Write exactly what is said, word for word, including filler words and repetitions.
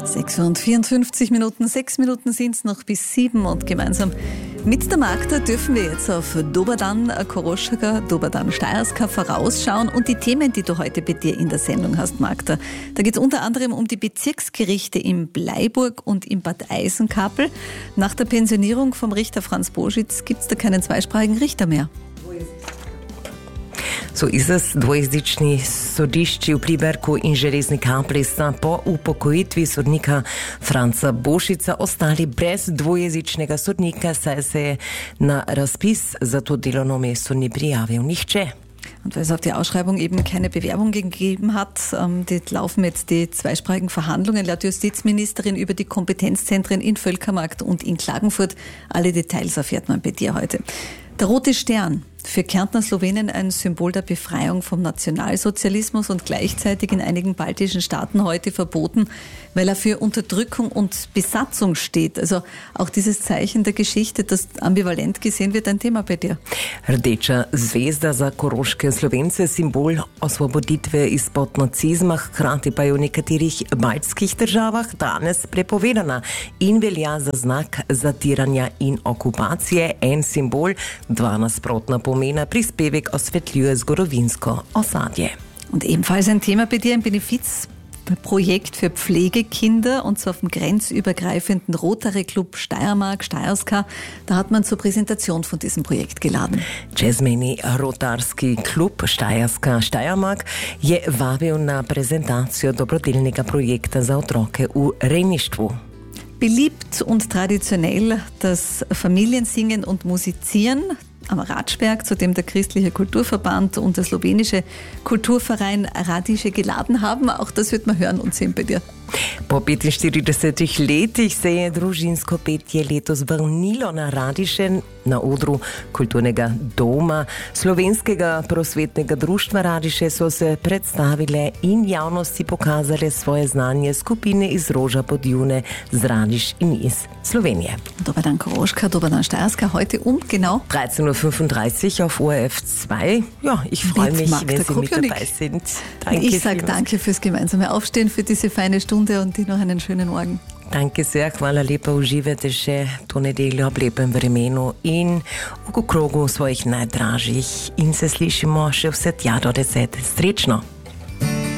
sechs und vierundfünfzig Minuten, sechs Minuten sind es noch bis sieben und gemeinsam mit der Magda dürfen wir jetzt auf Doberdan Koroschka, Doberdan Steierska vorausschauen und die Themen, die du heute bei dir in der Sendung hast, Magda. Da geht es unter anderem um die Bezirksgerichte in Bleiburg und in Bad Eisenkapel. Nach der Pensionierung vom Richter Franz Boschitz gibt es da keinen zweisprachigen Richter mehr. So ist es. Dvojezični sodišči v Pliberku in Železni Kapli sta po upokojitvi sodnika Franca Bošica ostali brez dvojezičnega sodnika, saj se je na razpis za to delovno mesto ni prijavil nihče. Und weil es auf die Ausschreibung eben keine Bewerbung gegeben hat, ähm, die laufen jetzt die zweisprachigen Verhandlungen laut Justizministerin über die Kompetenzzentren in Völkermarkt und in Klagenfurt. Alle Details erfährt man bei dir heute. Der Rote Stern, für Kärntner Slowenen ein Symbol der Befreiung vom Nationalsozialismus und gleichzeitig in einigen baltischen Staaten heute verboten, weil er für Unterdrückung und Besatzung steht. Also auch dieses Zeichen der Geschichte, das ambivalent gesehen wird, ein Thema bei dir. Rdeča zvezda za koroške Slovence, Symbol osvoboditve izpod nacizma, hkrati pa je v nekaterih baltskih državah danes prepovedana in velja za znak zatiranja in okupacije. En simbol, dva nasprotna pomena, prispevek osvetljuje zgodovinsko ozadje. Und ebenfalls ein Thema bei dir, ein Benefizprojekt für Pflegekinder und zwar vom grenzübergreifenden Rotary Club Steiermark, Steierska. Da hat man zur Präsentation von diesem Projekt geladen. Čezmejni rotarski klub Steierska, Steiermark je vabil na prezentacijo dobrodelnega projekta za otroke v rejništvu. Beliebt und traditionell das Familiensingen und Musizieren am Ratsberg, zu dem der christliche Kulturverband und der slowenische Kulturverein Radiše geladen haben. Auch das wird man hören und sehen bei dir. Po petinštiridesetih letih se je družinsko petje letos vrnilo na Radiše na odru kulturnega doma Slovenskega prosvetnega društva Radiše so se predstavile in javnosti pokazale svoje znanje skupine iz Roža pod June z Radiš in iz Slovenije. Doberdan Koroška, Doberdan Steierska, heute um genau dreizehn Uhr fünfunddreißig auf O R F zwei. Ja, ich freue mich, wenn Sie mit dabei sind. Danke. Ich sage danke fürs gemeinsame Aufstehen, für diese feine Stunde und dir noch einen schönen Morgen. Danke sehr, hvala lepa, uživajte še to nedeljo ob lepem vremenu in v krogu svojih najdražjih in se slišimo še vse tja do desete. Srečno!